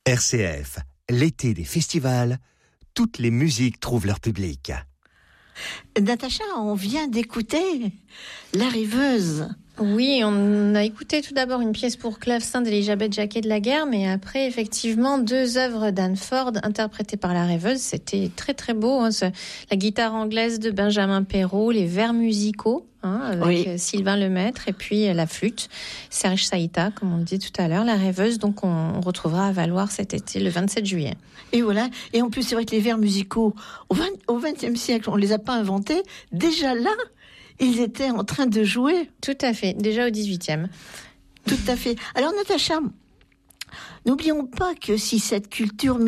RCF, l'été des festivals, toutes les musiques trouvent leur public. Natacha, on vient d'écouter La Rêveuse. Oui, on a écouté tout d'abord une pièce pour clavecin d'Elisabeth Jacquet de la Guerre, mais après, effectivement, 2 œuvres d'Anne Ford interprétées par la rêveuse. C'était très très beau, la guitare anglaise de Benjamin Perrault, les vers musicaux avec Sylvain Lemaître, et puis la flûte, Serge Saïta, comme on le dit tout à l'heure, la rêveuse. Donc on retrouvera à Valloire cet été, le 27 juillet. Et voilà, et en plus c'est vrai que les vers musicaux, au XXe siècle, on ne les a pas inventés. Déjà là, ils étaient en train de jouer. Tout à fait, déjà au 18e. Tout à fait. Alors Natacha, n'oublions pas que si cette culture